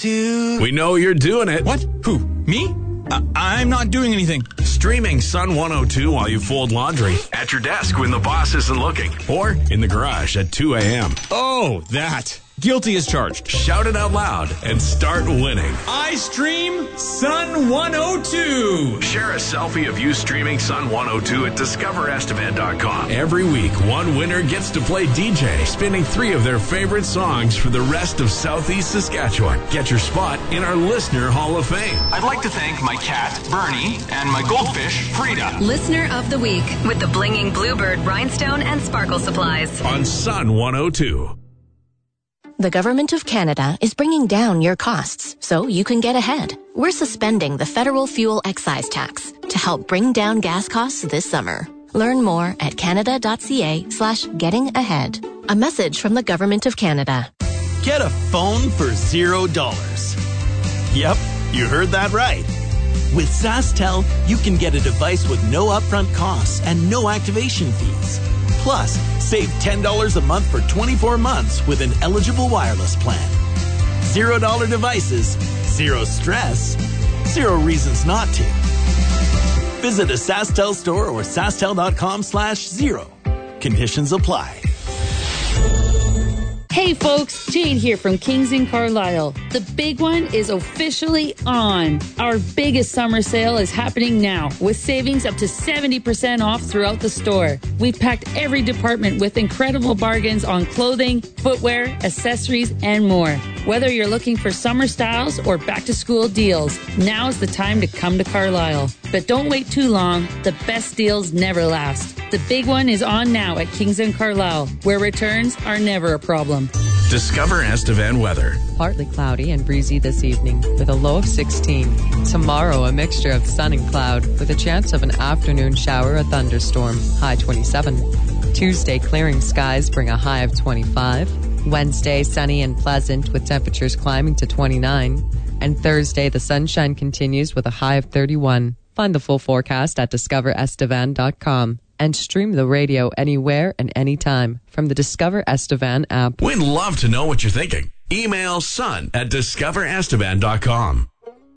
suit. We know you're doing it. What? Who? Me? I'm not doing anything. Streaming Sun 102 while you fold laundry. At your desk when the boss isn't looking. Or in the garage at 2 a.m. Oh, that. Guilty as charged. Shout it out loud and start winning. I stream Sun 102. Share a selfie of you streaming Sun 102 at discoverestevan.com. Every week, one winner gets to play DJ, spinning 3 of their favorite songs for the rest of Southeast Saskatchewan. Get your spot in our Listener Hall of Fame. I'd like to thank my cat, Bernie, and my goldfish, Frida. Listener of the Week with the Blinging Bluebird Rhinestone and Sparkle Supplies. On Sun 102. The Government of Canada is bringing down your costs so you can get ahead. We're suspending the federal fuel excise tax to help bring down gas costs this summer. Learn more at canada.ca/getting-ahead. A message from the Government of Canada. Get a phone for $0. Yep, you heard that right. With SaskTel, you can get a device with no upfront costs and no activation fees. Plus, save $10 a month for 24 months with an eligible wireless plan. $0 devices, zero stress, zero reasons not to. Visit a SaskTel store or SaskTel.com/0. Conditions apply. Hey folks, Jade here from Kings in Carlisle. The big one is officially on. Our biggest summer sale is happening now with savings up to 70% off throughout the store. We've packed every department with incredible bargains on clothing, footwear, accessories, and more. Whether you're looking for summer styles or back to school deals, now's the time to come to Carlisle. But don't wait too long. The best deals never last. The big one is on now at Kings in Carlisle, where returns are never a problem. Discover Estevan weather. Partly cloudy and breezy this evening with a low of 16. Tomorrow, a mixture of sun and cloud with a chance of an afternoon shower or thunderstorm, high 27. Tuesday, clearing skies bring a high of 25. Wednesday, sunny and pleasant with temperatures climbing to 29. And Thursday, the sunshine continues with a high of 31. Find the full forecast at discoverestevan.com. And stream the radio anywhere and anytime from the Discover Estevan app. We'd love to know what you're thinking. Email sun@discoverestevan.com.